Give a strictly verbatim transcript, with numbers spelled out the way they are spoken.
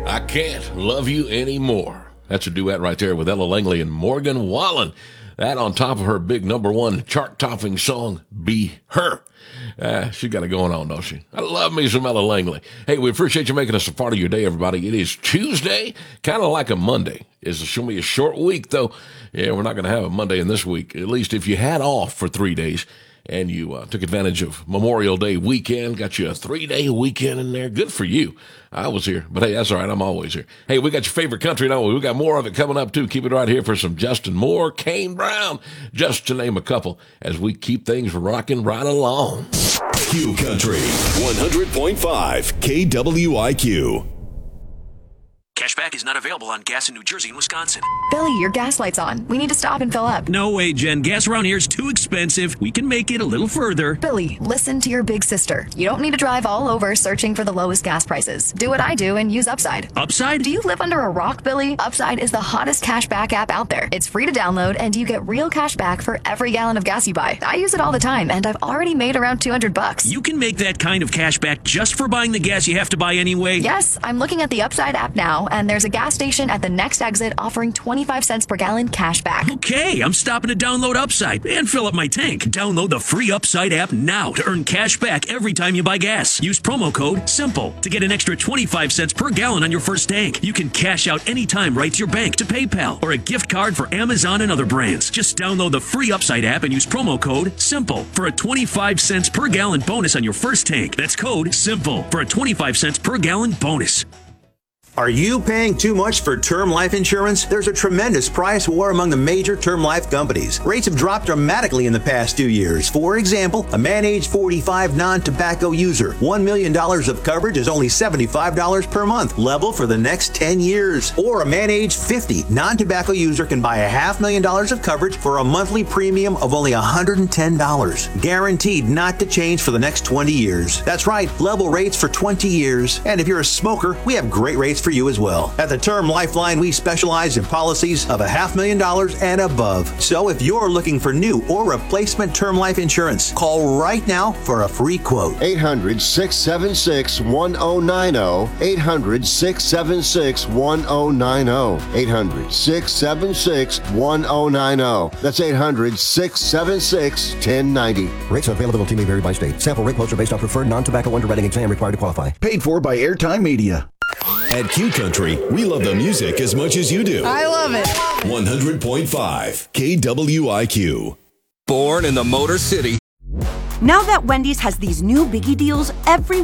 I Can't Love You Anymore. That's a duet right there with Ella Langley and Morgan Wallen. That on top of her big number one chart-topping song, Be Her. Uh, she got it going on, don't she? I love me some Ella Langley. Hey, we appreciate you making us a part of your day, everybody. It is Tuesday, kind of like a Monday. It's going to be a short week, though. Yeah, we're not going to have a Monday in this week. At least if you had off for three days and you uh, took advantage of Memorial Day weekend, got you a three-day weekend in there. Good for you. I was here, but hey, that's all right. I'm always here. Hey, we got your favorite country, don't we? We got more of it coming up, too. Keep it right here for some Justin Moore, Kane Brown, just to name a couple, as we keep things rocking right along. Q Country, one hundred point five K W I Q. Cashback is not available on gas in New Jersey and Wisconsin. Billy, your gas light's on. We need to stop and fill up. No way, Jen. Gas around here is too expensive. We can make it a little further. Billy, listen to your big sister. You don't need to drive all over searching for the lowest gas prices. Do what I do and use Upside. Upside? Do you live under a rock, Billy? Upside is the hottest cashback app out there. It's free to download, and you get real cash back for every gallon of gas you buy. I use it all the time, and I've already made around two hundred bucks. You can make that kind of cash back just for buying the gas you have to buy anyway? Yes, I'm looking at the Upside app now, and there's a gas station at the next exit offering twenty-five cents per gallon cash back. Okay, I'm stopping to download Upside and fill up my tank. Download the free Upside app now to earn cash back every time you buy gas. Use promo code SIMPLE to get an extra twenty-five cents per gallon on your first tank. You can cash out anytime right to your bank, to PayPal, or a gift card for Amazon and other brands. Just download the free Upside app and use promo code SIMPLE for a twenty-five cents per gallon bonus on your first tank. That's code SIMPLE for a twenty-five cents per gallon bonus. Are you paying too much for term life insurance? There's a tremendous price war among the major term life companies. Rates have dropped dramatically in the past two years. For example, a man age forty-five non-tobacco user, one million dollars of coverage is only seventy-five dollars per month, level for the next ten years. Or a man age fifty non-tobacco user can buy a half million dollars of coverage for a monthly premium of only one hundred ten dollars. Guaranteed not to change for the next twenty years. That's right, level rates for twenty years. And if you're a smoker, we have great rates for you as well. At the Term Lifeline, we specialize in policies of a half million dollars and above. So if you're looking for new or replacement term life insurance, call right now for a free quote. eight hundred, six seven six, one zero nine zero. eight hundred, six seven six, one zero nine zero. eight hundred, six seven six, one zero nine zero. That's eight hundred, six seven six, one zero nine zero. Rates and availability may vary by state. Sample rate quotes are based on preferred non-tobacco underwriting exam required to qualify. Paid for by Airtime Media. At Q Country, we love the music as much as you do. I love it. one hundred point five K W I Q. Born in the Motor City. Now that Wendy's has these new Biggie deals, every